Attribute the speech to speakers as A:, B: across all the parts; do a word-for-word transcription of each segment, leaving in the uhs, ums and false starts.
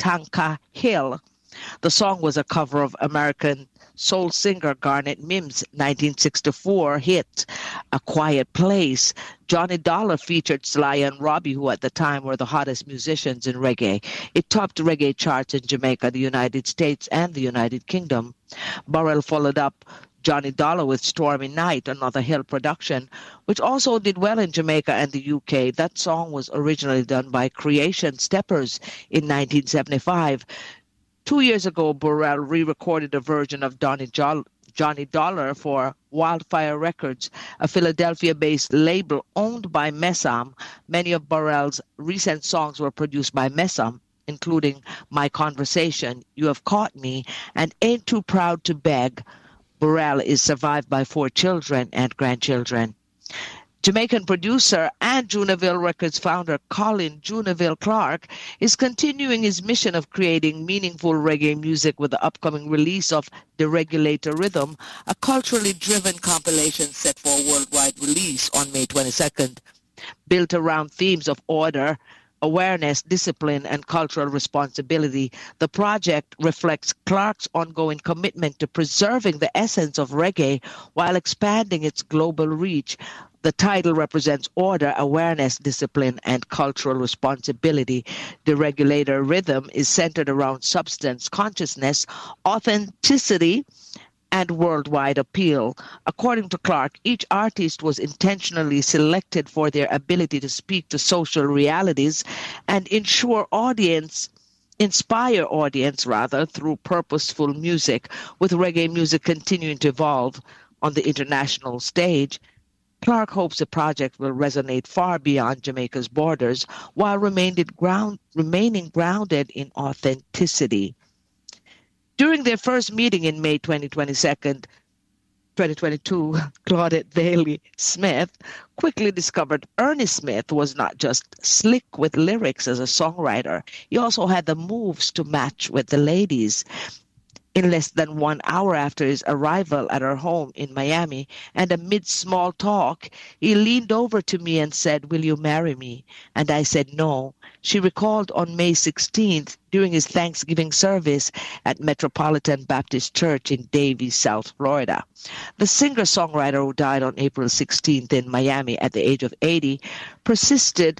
A: Tanka Hill. The song was a cover of American soul singer Garnet Mim's nineteen sixty-four hit, A Quiet Place. Johnny Dollar featured Sly and Robbie, who at the time were the hottest musicians in reggae. It topped reggae charts in Jamaica, the United States, and the United Kingdom. Burrell followed up Johnny Dollar with Stormy Night, another Hill production, which also did well in Jamaica and the U K. That song was originally done by Creation Steppers in nineteen seventy-five. Two years ago, Burrell re-recorded a version of Johnny, jo- Johnny Dollar for Wildfire Records, a Philadelphia-based label owned by Messam. Many of Burrell's recent songs were produced by Messam, including My Conversation, You Have Caught Me, and Ain't Too Proud to Beg. Burrell is survived by four children and grandchildren. Jamaican producer and Junaville Records founder Colin Junaville Clark is continuing his mission of creating meaningful reggae music with the upcoming release of The Regulator Rhythm, a culturally driven compilation set for a worldwide release on May twenty-second. Built around themes of order, awareness, discipline, and cultural responsibility, the project reflects Clark's ongoing commitment to preserving the essence of reggae while expanding its global reach. The title represents order, awareness, discipline, and cultural responsibility. The Regulator Rhythm is centered around substance, consciousness, authenticity, and worldwide appeal. According to Clark, each artist was intentionally selected for their ability to speak to social realities and ensure audience inspire audience rather through purposeful music. With reggae music continuing to evolve on the international stage, Clark hopes the project will resonate far beyond Jamaica's borders while remaining, ground, remaining grounded in authenticity. During their first meeting in May twenty twenty-two, Claudette Bailey Smith quickly discovered Ernie Smith was not just slick with lyrics as a songwriter. He also had the moves to match with the ladies. In less than one hour after his arrival at her home in Miami, and amid small talk, he leaned over to me and said, "Will you marry me?" And I said no. She recalled on May sixteenth, during his Thanksgiving service at Metropolitan Baptist Church in Davies, South Florida. The singer-songwriter, who died on April sixteenth in Miami at the age of eighty, persisted,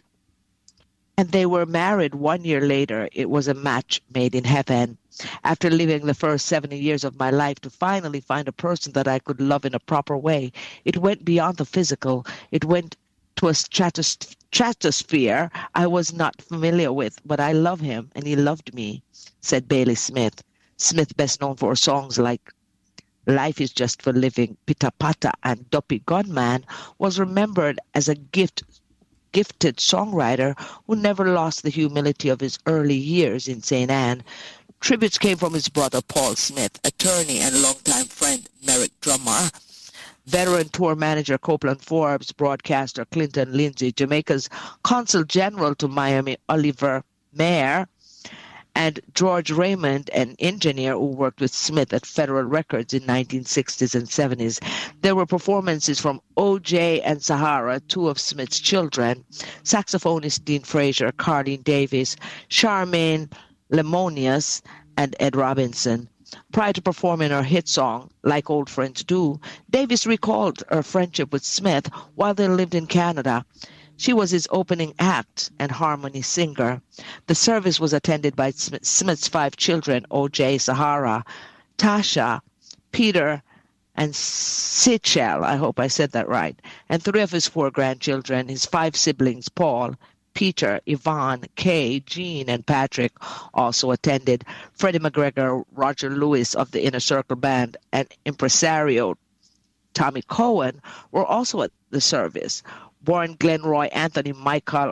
A: and they were married one year later. It was a match made in heaven. After living the first seventy years of my life to finally find a person that I could love in a proper way, it went beyond the physical. It went to a stratos- stratosphere I was not familiar with, but I love him and he loved me, said Bailey Smith. Smith, best known for songs like Life is Just for Living, Pita Pata, and Duppy Gunman, was remembered as a gift gifted songwriter who never lost the humility of his early years in Saint Anne. Tributes came from his brother Paul Smith, attorney and longtime friend Merrick Drummer, veteran tour manager Copeland Forbes, broadcaster Clinton Lindsay, Jamaica's consul general to Miami Oliver Mayer, and George Raymond, an engineer who worked with Smith at Federal Records in nineteen sixties and seventies. There were performances from O J and Sahara, two of Smith's children, saxophonist Dean Fraser, Carlene Davis, Charmaine Lemonius, and Ed Robinson. Prior to performing her hit song, Like Old Friends Do, Davis recalled her friendship with Smith while they lived in Canada. She was his opening act and harmony singer. The service was attended by Smith's five children, O J, Sahara, Tasha, Peter, and Sichel, I hope I said that right, and three of his four grandchildren, his five siblings, Paul, Peter, Yvonne, Kay, Jean, and Patrick also attended. Freddie McGregor, Roger Lewis of the Inner Circle Band, and impresario Tommy Cohen were also at the service. Born Glenroy Anthony Michael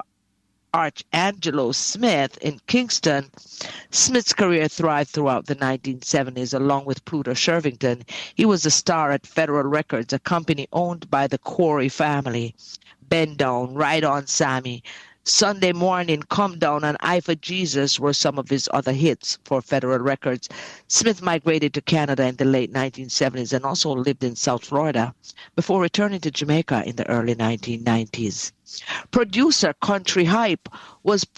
A: Archangelo Smith in Kingston, Smith's career thrived throughout the nineteen seventies along with Pluto Shervington. He was a star at Federal Records, a company owned by the Corey family. Bend Down, Ride On Sammy, Sunday Morning, Come Down, and I for Jesus were some of his other hits for Federal Records. Smith migrated to Canada in the late nineteen seventies and also lived in South Florida before returning to Jamaica in the early nineteen nineties. Producer Country Hype was pl-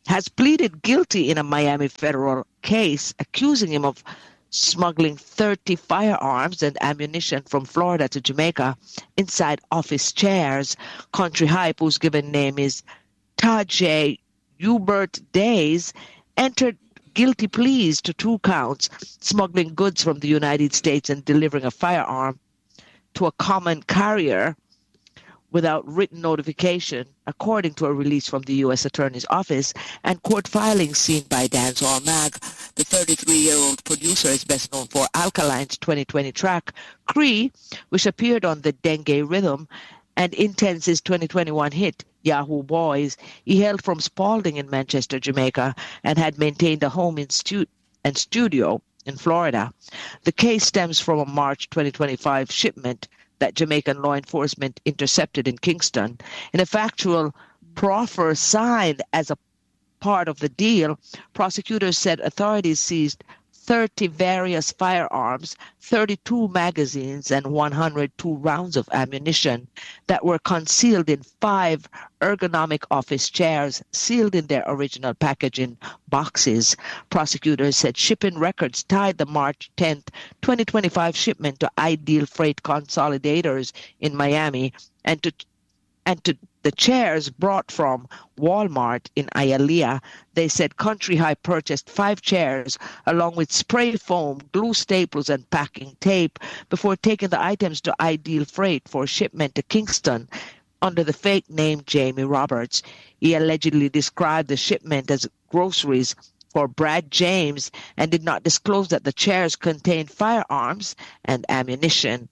A: has pleaded guilty in a Miami federal case accusing him of smuggling thirty firearms and ammunition from Florida to Jamaica inside office chairs. Country Hype, whose given name is Tajay Hubert Days, entered guilty pleas to two counts, smuggling goods from the United States and delivering a firearm to a common carrier without written notification, according to a release from the U S Attorney's Office and court filings seen by Dancehall Mag. The thirty-three-year-old producer is best known for Alkaline's twenty twenty track, Cree, which appeared on the Dengue Rhythm, and Intense's twenty twenty-one hit, Yahoo Boys. He hailed from Spalding in Manchester, Jamaica, and had maintained a home in stu- and studio in Florida. The case stems from a March twenty twenty-five shipment that Jamaican law enforcement intercepted in Kingston. In a factual proffer signed as a part of the deal, prosecutors said authorities seized thirty various firearms, thirty-two magazines, and one hundred two rounds of ammunition that were concealed in five ergonomic office chairs, sealed in their original packaging boxes. Prosecutors said shipping records tied the March tenth, twenty twenty-five shipment to Ideal Freight Consolidators in Miami and to and to the chairs brought from Walmart in Hialeah. They said Country High purchased five chairs along with spray foam, glue staples, and packing tape before taking the items to Ideal Freight for shipment to Kingston under the fake name Jamie Roberts. He allegedly described the shipment as groceries for Brad James and did not disclose that the chairs contained firearms and ammunition.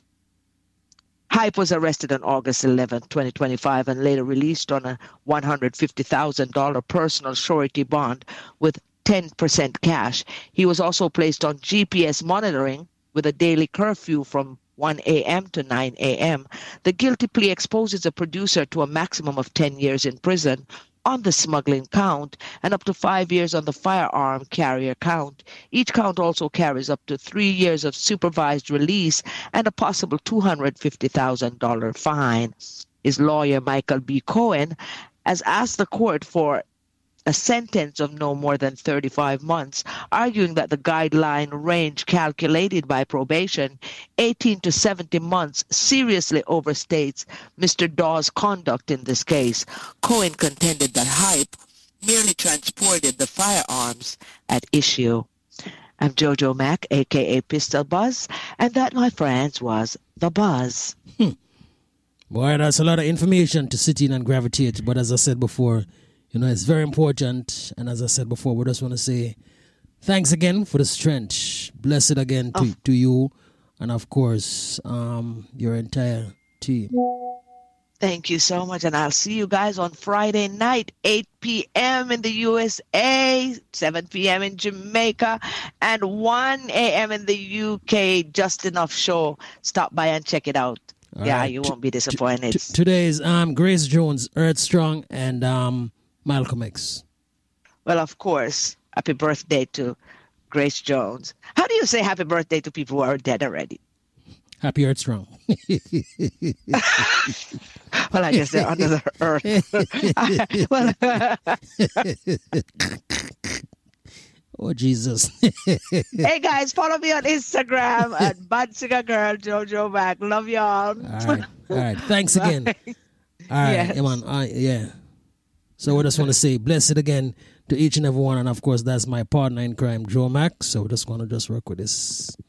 A: Hype was arrested on August eleventh, twenty twenty-five, and later released on a one hundred fifty thousand dollars personal surety bond with ten percent cash. He was also placed on G P S monitoring with a daily curfew from one a.m. to nine a.m. The guilty plea exposes a producer to a maximum of ten years in prison on the smuggling count and up to five years on the firearm carrier count. Each count also carries up to three years of supervised release and a possible two hundred fifty thousand dollars fine. His lawyer, Michael B. Cohen, has asked the court for a sentence of no more than thirty-five months, arguing that the guideline range calculated by probation, eighteen to seventy months, seriously overstates Mister Dawes' conduct in this case. Cohen contended that Hype merely transported the firearms at issue. I'm Jojo Mack, a k a. Pistol Buzz, and that, my friends, was The Buzz.
B: Hmm. Boy, that's a lot of information to sit in and gravitate, but as I said before, you know, it's very important. And as I said before, we just want to say thanks again for the strength. Blessed again to, oh. to you and, of course, um, your entire team.
A: Thank you so much. And I'll see you guys on Friday night, eight p.m. in the U S A, seven p.m. in Jamaica, and one a.m. in the U K. Just Enough Show. Stop by and check it out. All yeah, right. You won't be disappointed.
B: T- t- today's um, Grace Jones, Earth Strong, and... Um, Malcolm X.
A: Well, of course, happy birthday to Grace Jones. How do you say happy birthday to people who are dead already?
B: Happy Earth Strong.
A: Well, I guess they're under the earth. well,
B: oh, Jesus.
A: Hey, guys, follow me on Instagram at Bad Singer Girl, Jojo Mack. Love y'all.
B: All right. All right. Thanks again. All right. Yes. Yeah, man. Uh, yeah. So we just want to say blessed again to each and every one. And, of course, that's my partner in crime, Joe Mack. So we just want to just work with this.